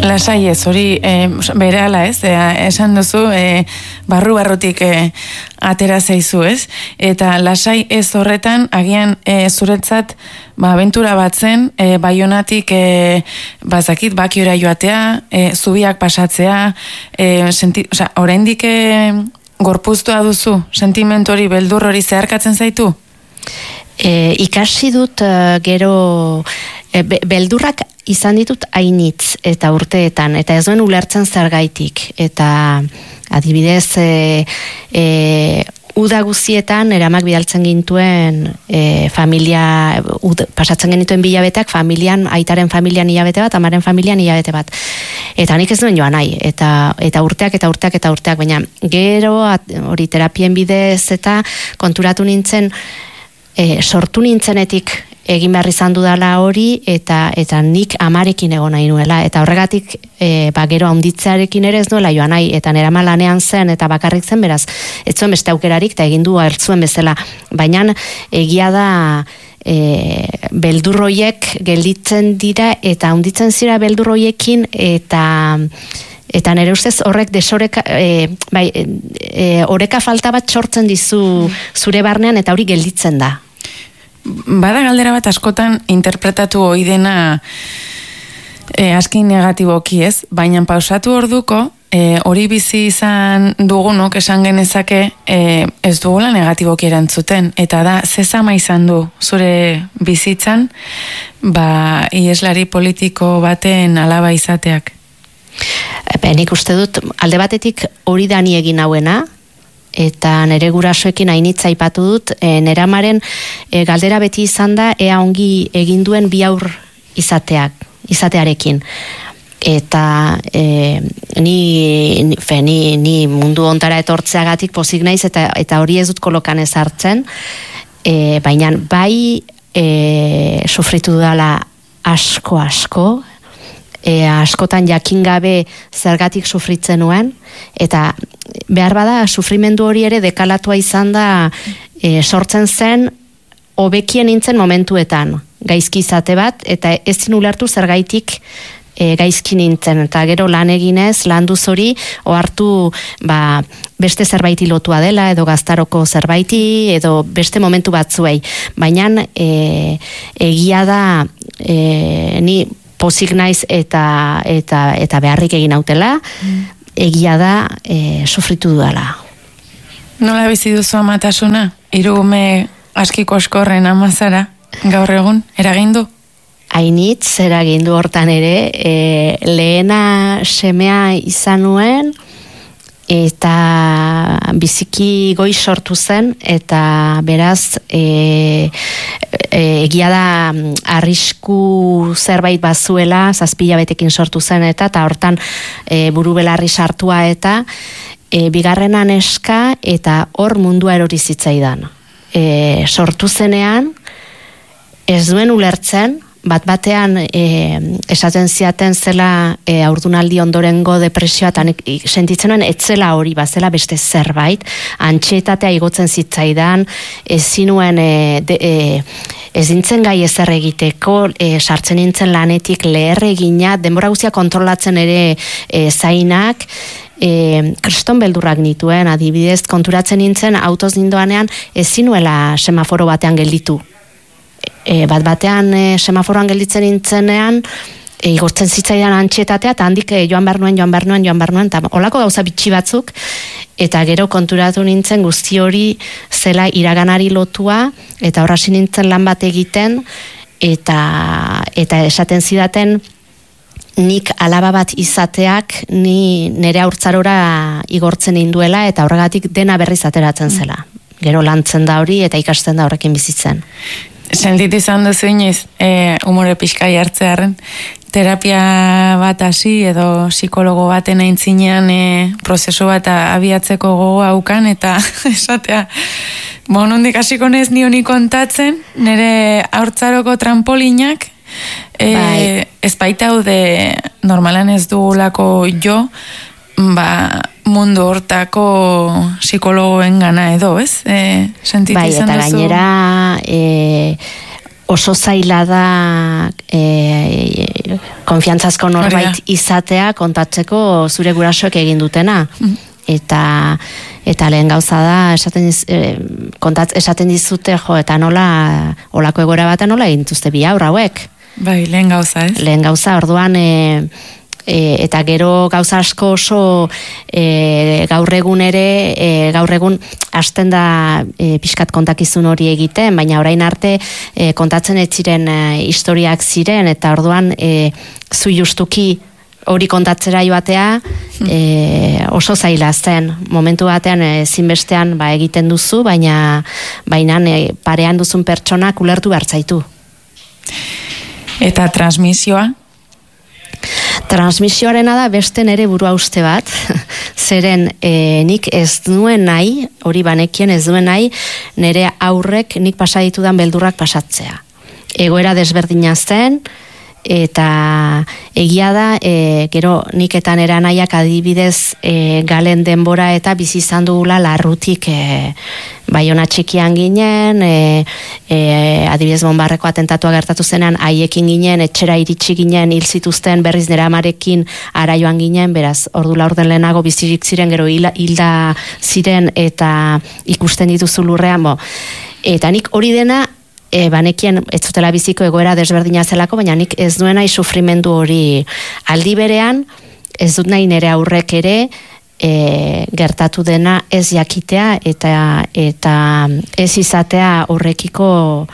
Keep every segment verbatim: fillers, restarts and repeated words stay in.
Lasai ez, hori e, berehala ez, e, esan duzu e, barru-barrutik e, atera zaizu ez, eta lasai ez horretan agian e, zuretzat ba, abentura bat zen, e, Baionatik e, bazakit bakiora joatea, e, zubiak pasatzea, e, senti, oza, oraindik e, gorpuztua duzu, sentimentu hori, beldur hori zeharkatzen zaitu? E, ikasi dut uh, gero e, be, beldurrak izan ditut hainitz eta urteetan, eta ez duen ulertzen zergaitik, eta adibidez e, e, uda guzietan eramak bidaltzen gintuen e, familia, ud, pasatzen genituen bilabetak familian, aitaren familian hilabete bat, amaren familian hilabete bat, eta nik ez duen joan nahi, eta, eta urteak eta urteak eta urteak, baina gero at, hori terapien bidez eta konturatu nintzen E, sortu nintzenetik egin behar izan dudala hori, eta eta nik amarekin egon nahi nuela, eta horregatik e, ba, gero handitzearekin ere ez nuela joan nahi, eta nera lanean zen eta bakarrik zen, beraz ez zuen beste aukerarik eta egin du hartzuen bezala, baina egia da e, beldurroiek gelditzen dira eta handitzen zira beldurroiekin, eta eta nire ustez horrek desoreka, e, bai, e, oreka falta bat sortzen dizu zure barnean, eta hori gelditzen da. Bada galdera bat askotan interpretatu ohi dena e, aski negatiboki ez, baina pausatu orduko, e, hori bizi izan dugunok esan genezake e, ez dugula negatiboki erantzuten, eta da zezama izan du zure bizitzan, ba, ieslari politiko baten alaba izateak. Ben, nik uste dut, alde batetik hori dani egin hauena, eta nere gurasoekin hainitza aipatu dut, e, nera amaren e, galdera beti izan da, ea ongi egin duen bi aur izateak, izatearekin. Eta e, ni, fe, ni, ni mundu ontara etortzeagatik pozik naiz, eta, eta hori ez dut kolokan ez hartzen, e, baina bai e, sufritu dudala asko asko, E, askotan jakin gabe zergatik sufritzen nuen, eta behar bada sufrimendu hori ere dekalatua izan da, e, sortzen zen hobekien nintzen momentuetan gaizki izate bat, eta ezin ulertu zergaitik e, gaizki nintzen, eta gero lan eginez, landuz hori ohartu ba, beste zerbaiti lotua dela, edo gaztaroko zerbaiti, edo beste momentu batzuei, baina e, egia da e, ni pozik naiz eta, eta, eta beharrik egin hautela, mm. egia da e, sufritu dudala. Nola bizi duzu amatasuna? Hiru ume askiko askorren amazara, gaur egun, eragin du? Hainitz, eragin du hortan ere, e, lehena semea izan nuen, eta biziki goiz sortu zen, eta beraz e, e, egia da arrisku zerbait bazuela, zazpila betekin sortu zen, eta eta hortan e, buru belarri sartua, eta e, bigarrena neska, eta hor mundua erori zitzaidan. E, sortu zenean, ez duen ulertzen, bat batean e, esaten ziaten zela e, aurdunaldi ondorengo depresioa, eta sentitzen nuen etzela hori, bazela beste zerbait, antxietatea igotzen zitzaidan, ezin nuen e, de, e, ez nintzen gai ezer egiteko, e, sartzen nintzen lanetik leher egina, denbora guztia kontrolatzen ere e, zainak, e, kriston beldurrak nituen, adibidez konturatzen nintzen autoz nindoanean ezin nuela semaforo batean gelditu. E, bat batean e, semaforoan gelditzen nintzenean e, igortzen zitzaidan antxietatea, eta handik e, joan behar nuen, joan behar nuen, joan behar nuen, eta olako gauza bitxi batzuk, eta gero konturatu nintzen guzti hori zela iraganari lotua, eta horrasi nintzen lan bat egiten, eta, eta esaten zidaten nik alaba bat izateak ni nere haurtzarora igortzen induela, eta horregatik dena berriz ateratzen zela. Gero lantzen da hori, eta ikasten da horrekin bizitzen. Sentitu izan duzu inoiz, e, umore pixkai hartzearen, terapia bat hasi edo psikologo baten aintzinean e, prozesu bat abiatzeko gogoa aukan, eta esatea, nondik hasiko nez nioni kontatzen, nire haurtzaroko trampolinak, e, bai. Ez baita haude normalan ez dugulako jo, ba, mundu hortako psikologoen gana edo, ez? E, sentitu bai, izan duzu? Bai, eta gainera e, oso zaila da e, konfiantzazko norbait izatea kontatzeko zure gurasoek egin dutena. Mm. Eta eta lehen gauza da esaten diz, e, kontat, esaten dizute jo eta nola olako egoera batean nola egin dituzte bi haur hauek. Bai, lehen gauza, ez? Lehen gauza, orduan e, e, eta gero gauza asko oso e, gaur egun ere e, gaur egun hasten da e, pixkat kontakizun hori egiten, baina orain arte e, kontatzen ez ziren e, historiak ziren eta orduan e, zu justuki hori kontatzera joatea e, oso zaila zen. Momentu batean ezinbestean ba, egiten duzu, baina baina e, parean duzun pertsonak ulertu behar zaitu. Eta transmisioa? Transmisioarena da beste nere burua uste bat, zeren e, nik ez duen nahi, hori banekien ez duen nahi, nere aurrek nik pasa ditudan beldurrak pasatzea. Egoera desberdina zen, eta egia da e, gero nik eta nera nahiak adibidez e, galen denbora eta bizi izan dugula larrutik e, Baiona txikian ginen e, e, adibidez Bonbarreko atentatua gertatu zenean haiekin ginen, etxera iritsi ginen, hil zituzten berriz nera amarekin ara joan ginen, beraz ordu laurden lehenago bizirik ziren, gero hilda, hilda ziren eta ikusten dituzu lurrean bo. Eta nik hori dena E, banekien ez zutela biziko egoera desberdina zelako, baina nik ez duen nahi sufrimendu hori aldi berean, ez dut nahi nire aurrek ere e, gertatu dena ez jakitea eta, eta ez izatea horrekiko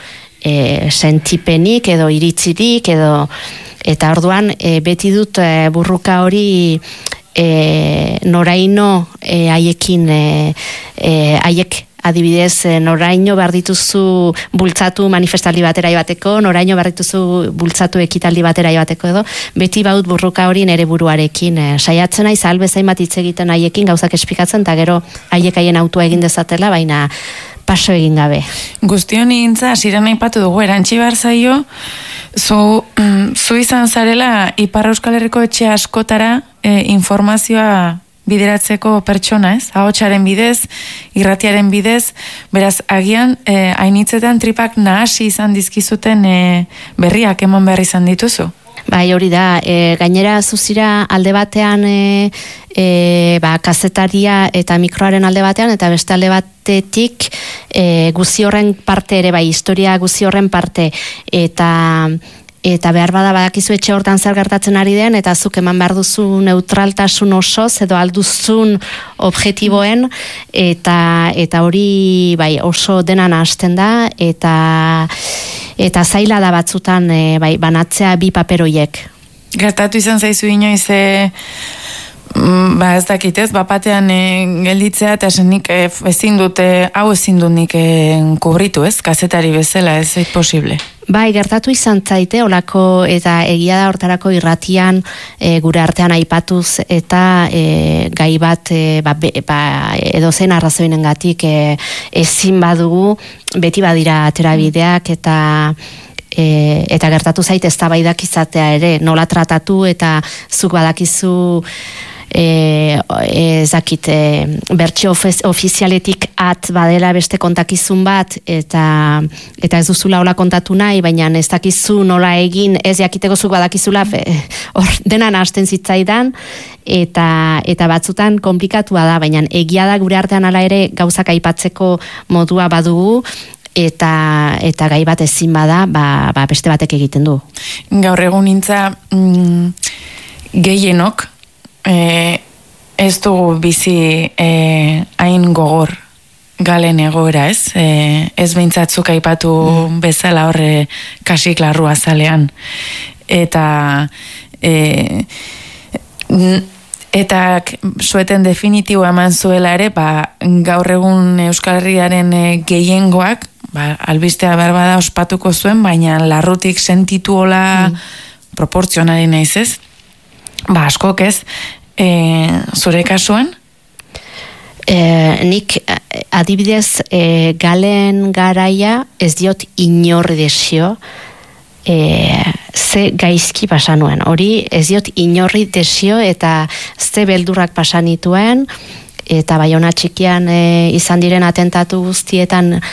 e, sentipenik edo iritzirik edo eta orduan e, beti dut e, burruka hori e, noraino e, haiekin e, e, haiek adibidez, noraino behar dituzu bultzatu manifestaldi batera joateko, noraino behar dituzu bultzatu ekitaldi batera joateko edo, beti baut burruka hori nere buruarekin. Eh, saiatzen nahi, zahal bezain bat hitz egiten haiekin, gauzak espikatzen, eta gero haiek haien autua egin dezatela, baina paso egin gabe. Guztion igintza, asiran aipatu dugu, erantzi behar zaio, zu, mm, zu izan zarela Ipar Euskal Herriko etxe askotara e, informazioa bideratzeko pertsona, ez? Ahotsaren bidez, irratiaren bidez, beraz, agian, eh, hainitzetan tripak nahasi izan dizkizuten eh, berriak eman behar izan dituzu? Bai, hori da, e, gainera zuzira alde batean e, e, ba, kazetaria eta mikroaren alde batean, eta beste alde batetik e, guzi horren parte ere, bai, historia guzi horren parte, eta eta behar bada badakizu etxe hortan zer gertatzen ari den, eta zuk eman behar duzu neutraltasun osoz, edo alduzun objektiboen, eta eta hori bai, oso denan hasten da, eta eta zaila da batzutan e, bai, banatzea bi paperoiek. Gertatu izan zaizu inoiz, e, ba ez dakitez, bapatean e, gelditzea, eta esenik e, ezin dute, hau ezin dut nik e, kubritu, ez? Kazetari bezala, ez ez posible. Bai, gertatu izan zaite, olako eta egia da hortarako irratian e, gure artean aipatuz eta e, gai bat e, ba, be, ba, edozen arrazoinengatik e, ezin badugu, beti badira aterabideak eta e, eta gertatu zaite eztabaidak izatea ere, nola tratatu eta zuk badakizu E, ez dakit e, bertsio ofizialetik at badela beste kontakizun bat eta eta ez duzula hola kontatu nahi, baina ez dakizu nola egin, ez jakiteko zuk badakizula hor denan hasten zitzaidan eta eta batzutan konplikatua da, baina egia da gure artean hala ere gauzak aipatzeko modua badugu eta eta gai bat ezin bada, ba, ba beste batek egiten du. Gaur egun nintza mm, gehienok E, ez dugu bizi e, hain gogor galen egoera, ez? E, ez beintzatzuk aipatu mm. bezala horre kasik larrua zalean. Eta e, eta sueten definitibo eman zuela ere, ba, gaur egun Euskal Herriaren e, gehiengoak, ba, albistea behar bada ospatuko zuen, baina larrutik sentitu hola mm. proportzionari naiz, ez? Ba, askok ez, e, zure kasuan? E, nik adibidez e, galen garaia ez diot inorri desio e, ze gaizki pasanuen. Hori ez diot inorri desio eta ze beldurrak pasanituen eta Baiona txikian e, izan diren atentatu guztietan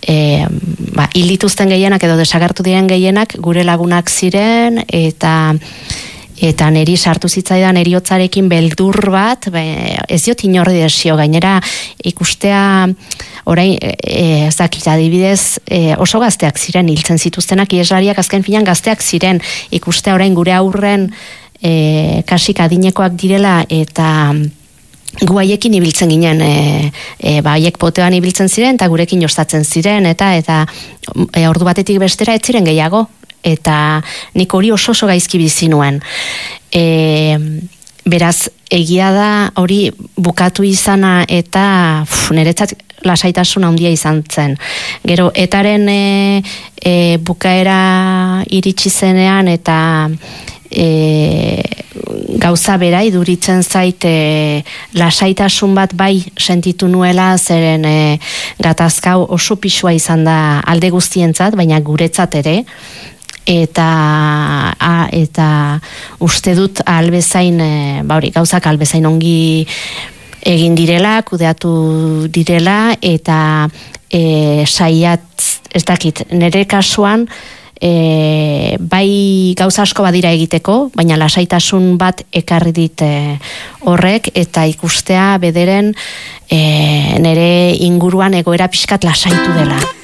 e, ba, hildituzten gehienak edo desagertu diren gehienak gure lagunak ziren, eta eta neri sartu zitzaidan eriotzarekin beldur bat, be, ez diot inorri desio, gainera ikustea orain, e, ez dakit adibidez, e, oso gazteak ziren hiltzen zituztenak, ieslariak azken finan gazteak ziren, ikustea orain gure aurren e, kasik adinekoak direla, eta gu haiekin ibiltzen ginen, e, e, ba, haiek potean ibiltzen ziren, eta gurekin jostatzen ziren, eta eta e, ordu batetik bestera ez ziren gehiago, eta nik hori oso oso gaizki bizi nuen. E, beraz, egia da hori bukatu izana eta uf, niretzat lasaitasun handia izan zen. Gero, etaren e, e, bukaera iritsi zenean eta e, gauza bera iduritzen zait e, lasaitasun bat bai sentitu nuela, zeren e, gatazkau oso pisua izan da alde guztientzat, baina guretzat ere, eta a, eta uste dut albezain e, ba hori, gauzak albezain ongi egin direla, kudeatu direla, eta e, saiat, ez dakit, nire kasuan e, bai gauza asko badira egiteko, baina lasaitasun bat ekarri dit e, horrek, eta ikustea bederen e, nire inguruan egoera pixkat lasaitu dela.